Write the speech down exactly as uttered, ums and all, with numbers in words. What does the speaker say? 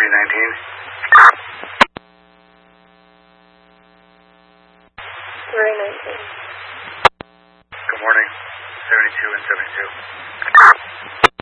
seventy nineteen. three nineteen. Good morning. seventy-two and seventy-two.